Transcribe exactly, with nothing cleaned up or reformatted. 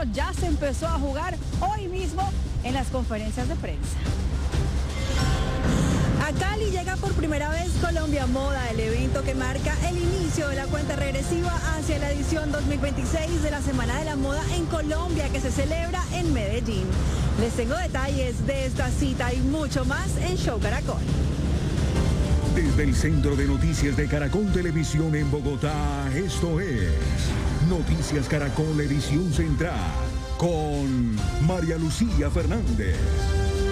ya se empezó a jugar hoy mismo en las conferencias de prensa. A Cali llega por primera vez Colombia Moda, el evento que marca el inicio de la cuenta regresiva hacia la edición dos mil veintiséis de la Semana de la Moda en Colombia, que se celebra en Medellín. Les tengo detalles de esta cita y mucho más en Show Caracol. Desde el Centro de Noticias de Caracol Televisión en Bogotá, esto es Noticias Caracol Edición Central con María Lucía Fernández.